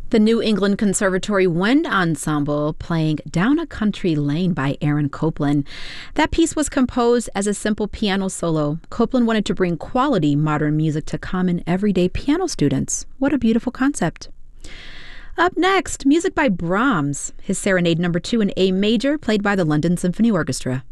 The New England Conservatory Wind Ensemble playing Down a Country Lane by Aaron Copland. That piece was composed as a simple piano solo. Copland wanted to bring quality modern music to common everyday piano students. What a beautiful concept. Up next, music by Brahms, his Serenade No. 2 in A major, played by the London Symphony Orchestra.